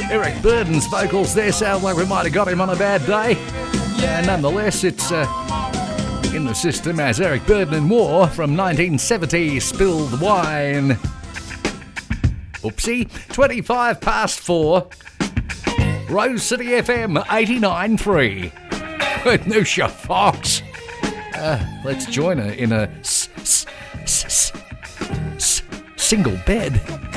Eric Burden's vocals there sound like we might have got him on a bad day. Nonetheless, it's in the system as Eric Burden and War from 1970, Spilled Wine. Oopsie, 25 past 4. Rose City FM 89.3. With Nusha Fox. Let's join her in a single bed.